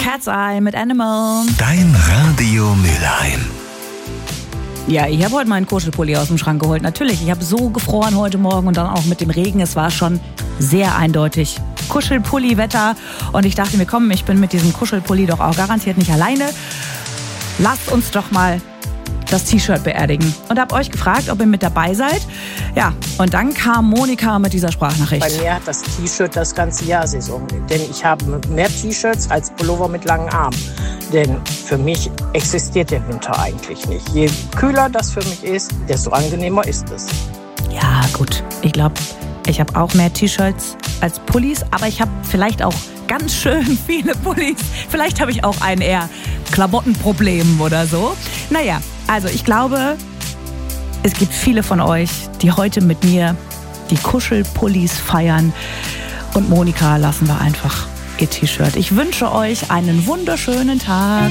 Cat's Eye mit Animal. Dein Radio Mülheim. Ja, ich habe heute meinen Kuschelpulli aus dem Schrank geholt. Natürlich, ich habe so gefroren heute Morgen und dann auch mit dem Regen. Es war schon sehr eindeutig Kuschelpulli-Wetter. Und ich dachte mir, komm, ich bin mit diesem Kuschelpulli doch auch garantiert nicht alleine. Lasst uns doch mal das T-Shirt beerdigen. Und habe euch gefragt, ob ihr mit dabei seid. Ja, und dann kam Monika mit dieser Sprachnachricht. Bei mir hat das T-Shirt das ganze Jahr Saison. Denn ich habe mehr T-Shirts als Pullover mit langen Armen. Denn für mich existiert der Winter eigentlich nicht. Je kühler das für mich ist, desto angenehmer ist es. Ja, gut. Ich glaube, ich habe auch mehr T-Shirts als Pullis. Aber ich habe vielleicht auch ganz schön viele Pullis. Vielleicht habe ich auch ein eher Klamottenproblem oder so. Naja, also ich glaube, es gibt viele von euch, die heute mit mir die Kuschelpullis feiern. Und Monika lassen wir einfach ihr T-Shirt. Ich wünsche euch einen wunderschönen Tag.